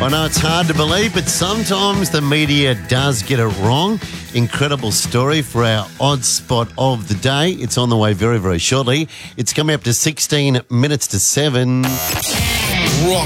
I know it's hard to believe, but sometimes the media does get it wrong. Incredible story for our odd spot of the day. It's on the way very, very shortly. It's coming up to 16 minutes to 7.